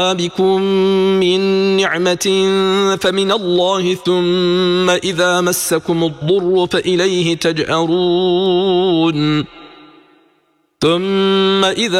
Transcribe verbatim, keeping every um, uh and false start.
بكم من نعمة فمن الله ثم إذا مسكم الضر فإليه تجأرون ثم إذا